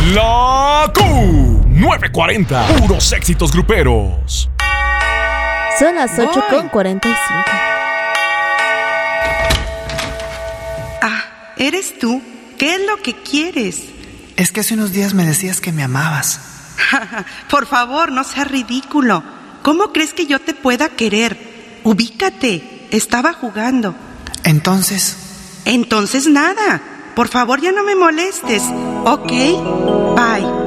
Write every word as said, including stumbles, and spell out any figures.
La Q nueve cuarenta, puros éxitos gruperos. Son las ocho con cuarenta y cinco. Ah, ¿eres tú? ¿Qué es lo que quieres? Es que hace unos días me decías que me amabas. Por favor, no seas ridículo. ¿Cómo crees que yo te pueda querer? Ubícate, estaba jugando. Entonces... Entonces nada. Por favor, ya no me molestes. Ok, bye.